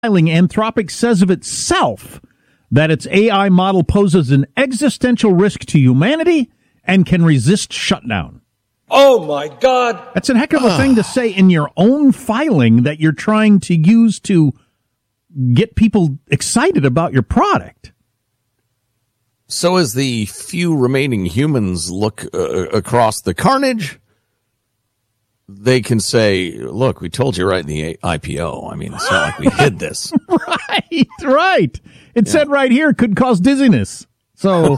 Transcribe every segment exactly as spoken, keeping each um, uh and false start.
Anthropic says of itself that its A I model poses an existential risk to humanity and can resist shutdown. Oh, my God. That's a heck of a thing to say in your own filing that you're trying to use to get people excited about your product. So as the few remaining humans look uh, across the carnage, they can say, look, we told you right in the I P O. I mean, it's not like we hid this. Right, right. It yeah. said right here it could cause dizziness. So,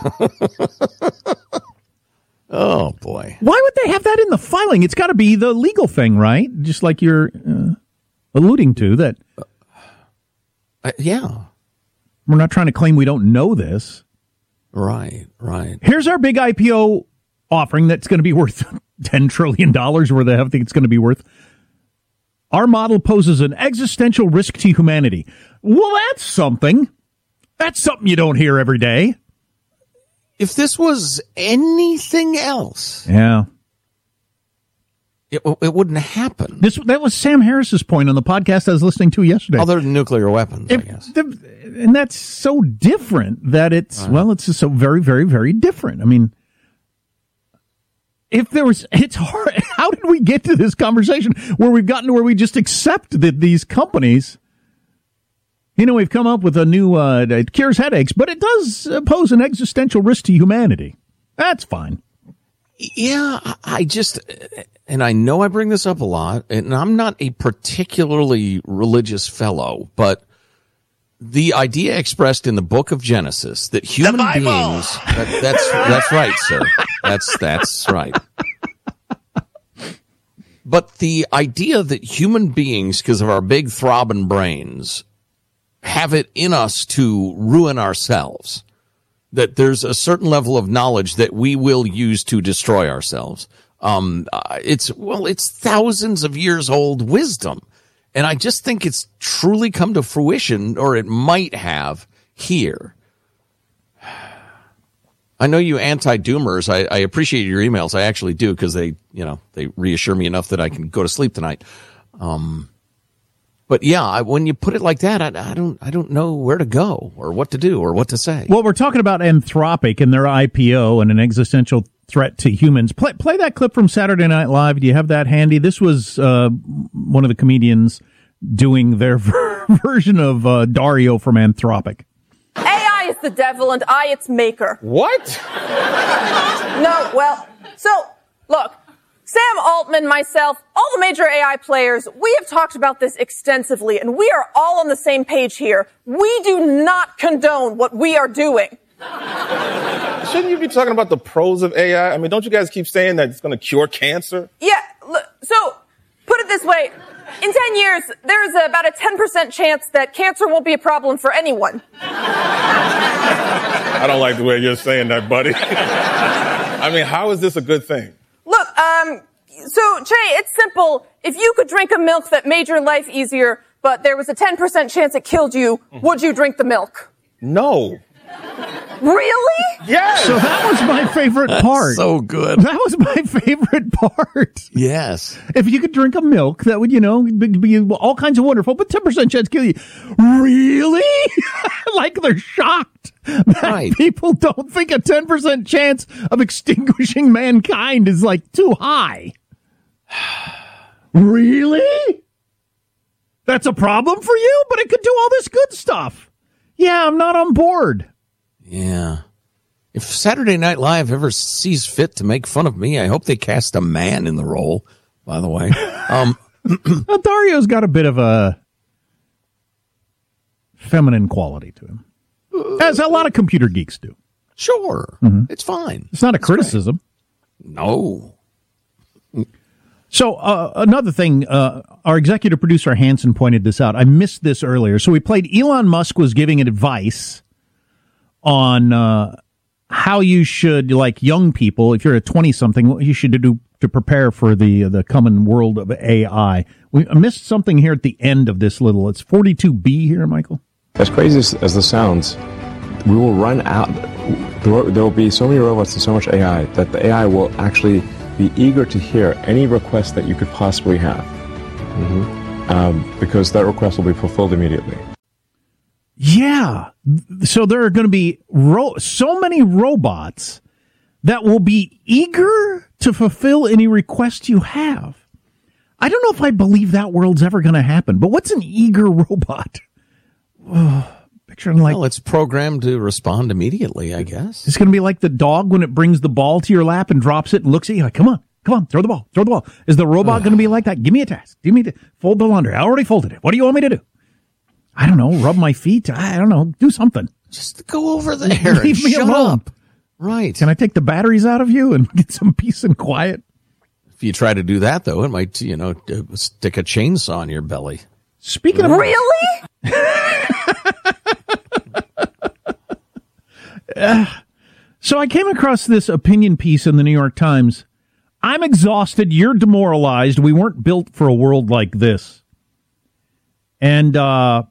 oh, boy. Why would they have that in the filing? It's got to be the legal thing, right? Just like you're uh, alluding to that. Uh, yeah. We're not trying to claim we don't know this. Right, right. Here's our big I P O offering that's going to be worth ten trillion dollars, where they have think it's going to be worth. Our model poses an existential risk to humanity. Well, that's something. That's something you don't hear every day. If this was anything else, yeah, it, it wouldn't happen. This That was Sam Harris's point on the podcast I was listening to yesterday. Other than nuclear weapons, if, I guess. The, and that's so different that it's, right. well, it's just so very, very, very different. I mean, if there was, it's hard. How did we get to this conversation where we've gotten to where we just accept that these companies, you know, we've come up with a new, uh, it cures headaches, but it does pose an existential risk to humanity. That's fine. Yeah, I just, and I know I bring this up a lot, and I'm not a particularly religious fellow, but the idea expressed in the book of Genesis that human beings, that, that's, that's right, sir. That's, that's right. But the idea that human beings, because of our big throbbing brains, have it in us to ruin ourselves, that there's a certain level of knowledge that we will use to destroy ourselves. Um, uh, it's, well, it's thousands of years old wisdom. And I just think it's truly come to fruition, or it might have here. I know you anti-doomers. I, I appreciate your emails. I actually do, because they, you know, they reassure me enough that I can go to sleep tonight. Um, but yeah, I, when you put it like that, I, I don't, I don't know where to go or what to do or what to say. Well, we're talking about Anthropic and their I P O and an existential threat to humans. Play, play that clip from Saturday Night Live. Do you have that handy? This was uh, one of the comedians doing their version of uh, Dario from Anthropic. A I is the devil and I its maker. What? No, well, so, look, Sam Altman, myself, all the major A I players, we have talked about this extensively, and we are all on the same page here. We do not condone what we are doing. Shouldn't you be talking about the pros of A I? I mean, don't you guys keep saying that it's going to cure cancer? Yeah, look, so, put it this way. In ten years, there's about a ten percent chance that cancer won't be a problem for anyone. I don't like the way you're saying that, buddy. I mean, how is this a good thing? Look, um, so, Che, it's simple. If you could drink a milk that made your life easier, but there was a ten percent chance it killed you, mm-hmm. would you drink the milk? No. Really? Yes. So that was my favorite part. So good. That was my favorite part. Yes. If you could drink a milk, that would, you know, be, be all kinds of wonderful, but ten percent chance kill you. Really? Like they're shocked that right. people don't think a ten percent chance of extinguishing mankind is like too high. Really? That's a problem for you? But it could do all this good stuff. Yeah, I'm not on board. Yeah. If Saturday Night Live ever sees fit to make fun of me, I hope they cast a man in the role, by the way. Um, well, Dario's got a bit of a feminine quality to him, as a lot of computer geeks do. Sure. Mm-hmm. It's fine. It's not a It's criticism. Great. No. So uh, another thing, uh, our executive producer Hanson pointed this out. I missed this earlier. So we played Elon Musk was giving advice on uh, how you should, like young people, if you're a twenty-something, what you should do to prepare for the the coming world of A I. We missed something here at the end of this little. It's forty-two B here, Michael. As crazy as, as this sounds, we will run out. There will be so many robots and so much A I that the A I will actually be eager to hear any request that you could possibly have. Mm-hmm. Um, because that request will be fulfilled immediately. Yeah. So there are going to be ro- so many robots that will be eager to fulfill any request you have. I don't know if I believe that world's ever going to happen, but what's an eager robot? Oh, picturing like... Well, it's programmed to respond immediately, I guess. It's going to be like the dog when it brings the ball to your lap and drops it and looks at you like, come on, come on, throw the ball, throw the ball. Is the robot going to be like that? Give me a task. Give me to fold the laundry. I already folded it. What do you want me to do? I don't know. Rub my feet. I don't know. Do something. Just go over there. Leave and me shut alone. Up. Right. Can I take the batteries out of you and get some peace and quiet? If you try to do that, though, it might, you know, stick a chainsaw in your belly. Speaking of... Really? uh, so I came across this opinion piece in the New York Times. I'm exhausted. You're demoralized. We weren't built for a world like this. And uh,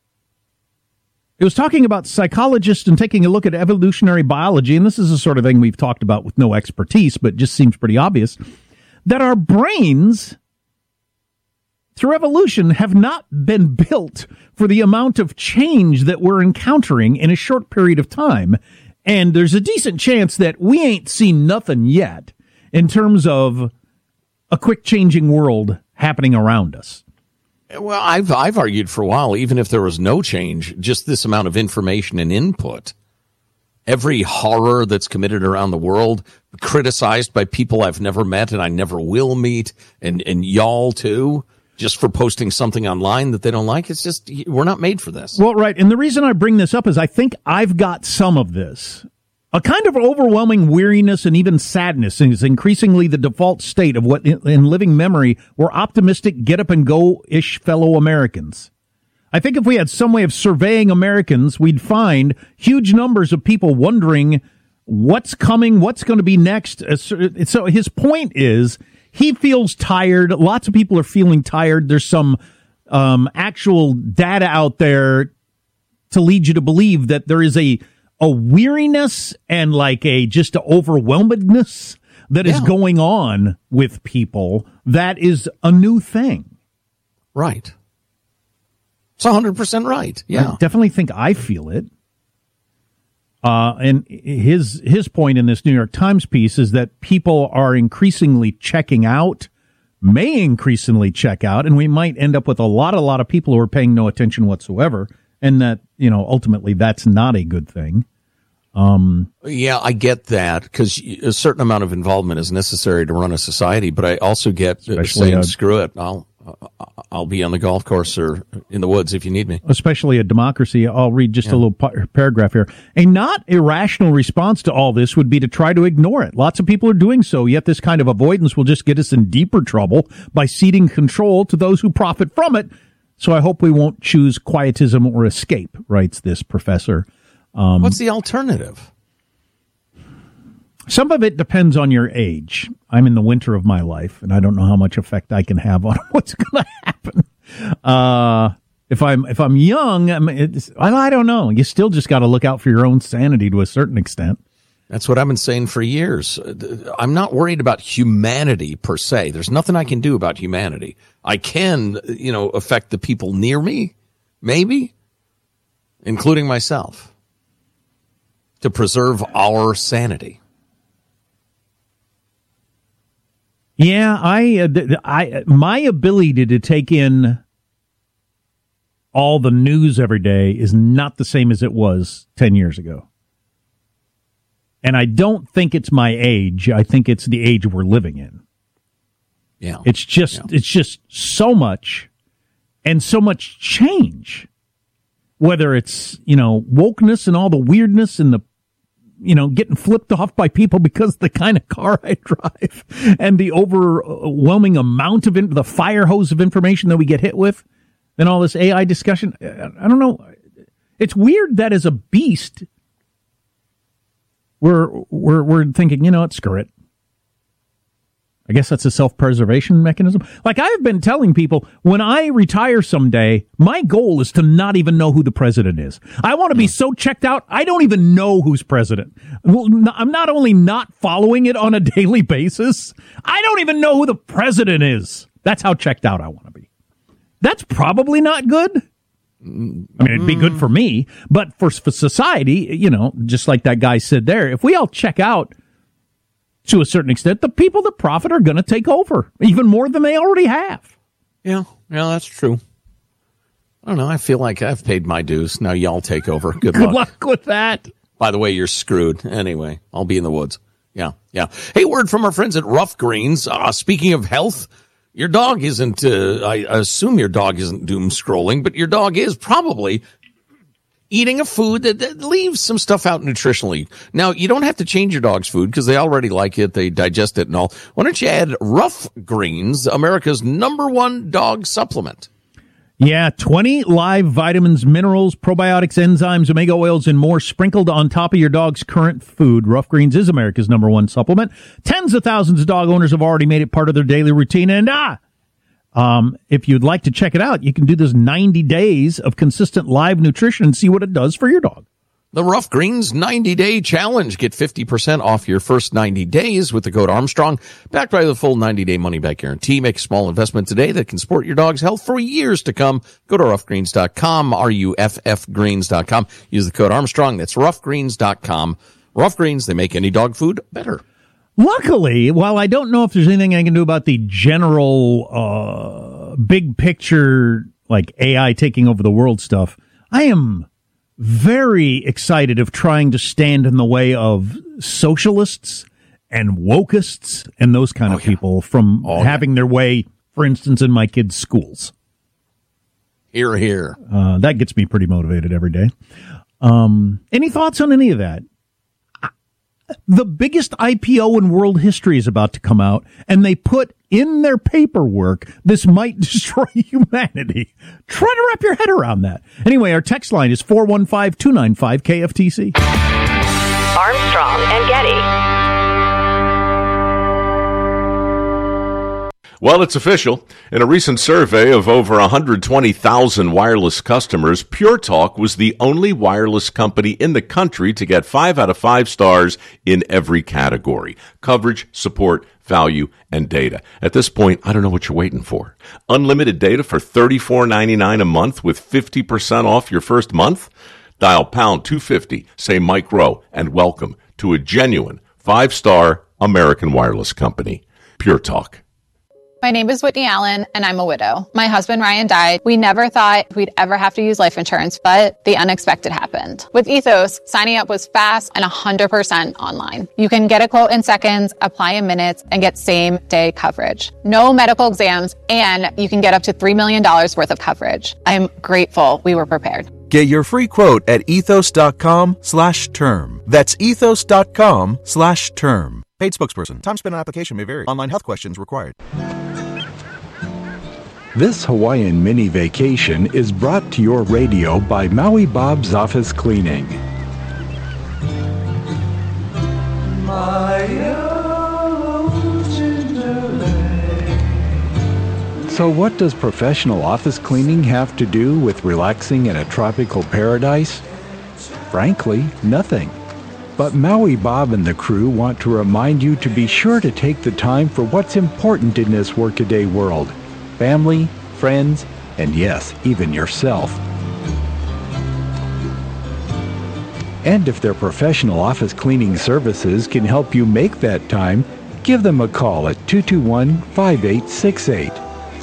it was talking about psychologists and taking a look at evolutionary biology. And this is the sort of thing we've talked about with no expertise, but just seems pretty obvious. That our brains, through evolution, have not been built for the amount of change that we're encountering in a short period of time. And there's a decent chance that we ain't seen nothing yet in terms of a quick changing world happening around us. Well, I've I've argued for a while, even if there was no change, just this amount of information and input. Every horror that's committed around the world, criticized by people I've never met and I never will meet, and, and y'all too, just for posting something online that they don't like. It's just, we're not made for this. Well, right. And the reason I bring this up is I think I've got some of this. A kind of overwhelming weariness and even sadness is increasingly the default state of what in living memory were optimistic get-up-and-go-ish fellow Americans. I think if we had some way of surveying Americans, we'd find huge numbers of people wondering what's coming, what's going to be next. So his point is he feels tired. Lots of people are feeling tired. There's some um, actual data out there to lead you to believe that there is a a weariness and like a just a overwhelmedness that yeah. is going on with people. That is a new thing. Right. It's one hundred percent right. Yeah. I definitely think I feel it. Uh, and his his point in this New York Times piece is that people are increasingly checking out, may increasingly check out, and we might end up with a lot, a lot of people who are paying no attention whatsoever, and that, you know, ultimately that's not a good thing. Um, yeah, I get that, because a certain amount of involvement is necessary to run a society, but I also get saying, a, screw it, I'll I'll be on the golf course or in the woods if you need me. Especially a democracy. I'll read just yeah. a little par- paragraph here. A not irrational response to all this would be to try to ignore it. Lots of people are doing so, yet this kind of avoidance will just get us in deeper trouble by ceding control to those who profit from it. So I hope we won't choose quietism or escape, writes this professor. Um, What's the alternative? Some of it depends on your age. I'm in the winter of my life, and I don't know how much effect I can have on what's going to happen. Uh, if I'm if I'm young, I, mean, it's, I don't know. You still just got to look out for your own sanity to a certain extent. That's what I've been saying for years. I'm not worried about humanity per se. There's nothing I can do about humanity. I can, you know, affect the people near me, maybe, including myself, to preserve our sanity. Yeah, I, uh, I, my ability to take in all the news every day is not the same as it was ten years ago. And I don't think it's my age. I think it's the age we're living in. Yeah. It's just, yeah. it's just so much and so much change. Whether it's, you know, wokeness and all the weirdness and the, you know, getting flipped off by people because of the kind of car I drive and the overwhelming amount of in, the fire hose of information that we get hit with, and all this A I discussion. I don't know. It's weird that as a beast, we're we're we're thinking, you know what, screw it. I guess that's a self-preservation mechanism. Like I've been telling people, when I retire someday, my goal is to not even know who the president is. I want to be so checked out, I don't even know who's president. Well, I'm not only not following it on a daily basis, I don't even know who the president is. That's how checked out I want to be. That's probably not good. I mean, it'd be good for me, but for, for society, you know, just like that guy said there, if we all check out to a certain extent, the people that profit are going to take over even more than they already have. Yeah, yeah, that's true. I don't know. I feel like I've paid my dues. Now y'all take over. Good, Good luck. luck with that. By the way, you're screwed. Anyway, I'll be in the woods. Yeah, yeah. Hey, word from our friends at Rough Greens. Uh, speaking of health, your dog isn't, uh, I assume your dog isn't doom scrolling, but your dog is probably eating a food that, that leaves some stuff out nutritionally. Now, you don't have to change your dog's food because they already like it. They digest it and all. Why don't you add Rough Greens, America's number one dog supplement? Yeah, twenty live vitamins, minerals, probiotics, enzymes, omega oils, and more sprinkled on top of your dog's current food. Rough Greens is America's number one supplement. Tens of thousands of dog owners have already made it part of their daily routine. And ah, um, if you'd like to check it out, you can do this ninety days of consistent live nutrition and see what it does for your dog. The Rough Greens ninety-day challenge. Get fifty percent off your first ninety days with the code Armstrong, backed by the full ninety-day money-back guarantee. Make a small investment today that can support your dog's health for years to come. Go to rough greens dot com, R U F F greens dot com. Use the code Armstrong. That's rough greens dot com. Rough Greens, they make any dog food better. Luckily, while I don't know if there's anything I can do about the general uh, big picture, like A I taking over the world stuff, I am very excited of trying to stand in the way of socialists and wokeists and those kind of oh, yeah. people from oh, having yeah. their way, for instance, in my kids' schools. Hear, hear. Uh, that gets me pretty motivated every day. Um, any thoughts on any of that? The biggest I P O in world history is about to come out, and they put in their paperwork, this might destroy humanity. Try to wrap your head around that. Anyway, our text line is four one five, two nine five, K F T C. Armstrong and Getty. Well, it's official. In a recent survey of over one hundred twenty thousand wireless customers, Pure Talk was the only wireless company in the country to get five out of five stars in every category: coverage, support, value, and data. At this point, I don't know what you're waiting for. Unlimited data for thirty-four ninety-nine a month with fifty percent off your first month? Dial pound two fifty, say Mike Rowe, and welcome to a genuine five-star American wireless company. Pure Talk. My name is Whitney Allen, and I'm a widow. My husband, Ryan, died. We never thought we'd ever have to use life insurance, but the unexpected happened. With Ethos, signing up was fast and one hundred percent online. You can get a quote in seconds, apply in minutes, and get same-day coverage. No medical exams, and you can get up to three million dollars worth of coverage. I'm grateful we were prepared. Get your free quote at ethos.com slash term. That's ethos.com slash term. Paid spokesperson. Time spent on application may vary. Online health questions required. This Hawaiian mini vacation is brought to your radio by Maui Bob's Office Cleaning. So what does professional office cleaning have to do with relaxing in a tropical paradise? Frankly, nothing. But Maui Bob and the crew want to remind you to be sure to take the time for what's important in this workaday world. Family, friends, and yes, even yourself. And if their professional office cleaning services can help you make that time, give them a call at two two one, five eight six eight.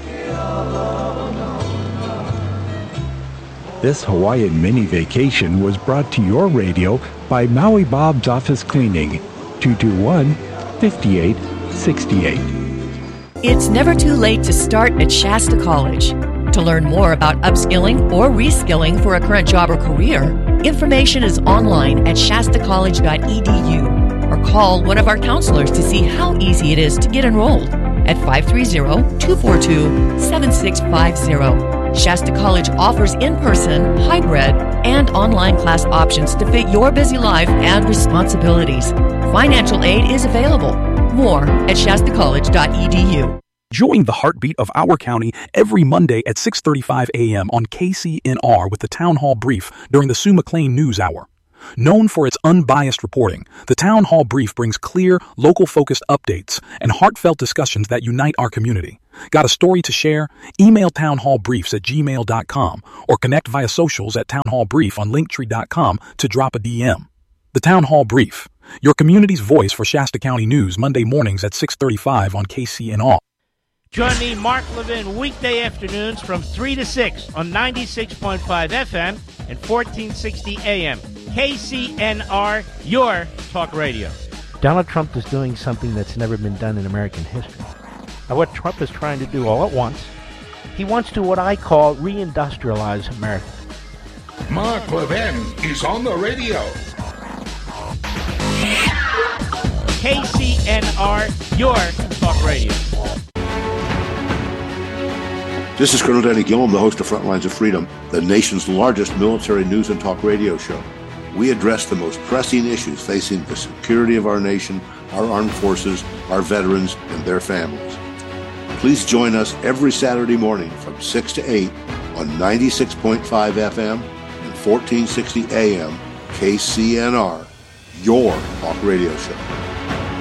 This Hawaiian mini vacation was brought to your radio by Maui Bob's Office Cleaning, two two one, five eight six eight. It's never too late to start at Shasta College. To learn more about upskilling or reskilling for a current job or career, information is online at shasta college dot e d u or call one of our counselors to see how easy it is to get enrolled at five three zero, two four two, seven six five zero. Shasta College offers in-person, hybrid, and online class options to fit your busy life and responsibilities. Financial aid is available. More at shasta college dot e d u. Join the heartbeat of our county every Monday at six thirty-five a.m. on K C N R with the Town Hall Brief during the Sue McLean News Hour. Known for its unbiased reporting, the Town Hall Brief brings clear, local-focused updates and heartfelt discussions that unite our community. Got a story to share? Email townhallbriefs at gmail dot com or connect via socials at townhallbrief on linktree dot com to drop a D M. The Town Hall Brief, your community's voice for Shasta County News, Monday mornings at six thirty-five on K C N R. Join me, Mark Levin, weekday afternoons from three to six on ninety-six point five F M and fourteen sixty A M. K C N R, your talk radio. Donald Trump is doing something that's never been done in American history. Now, what Trump is trying to do all at once, he wants to what I call reindustrialize America. Mark Levin is on the radio. K C N R, your talk radio. This is Colonel Danny Gillum, the host of Frontlines of Freedom, the nation's largest military news and talk radio show. We address the most pressing issues facing the security of our nation, our armed forces, our veterans, and their families. Please join us every Saturday morning from six to eight on ninety-six point five F M and fourteen sixty A M K C N R, your talk radio show.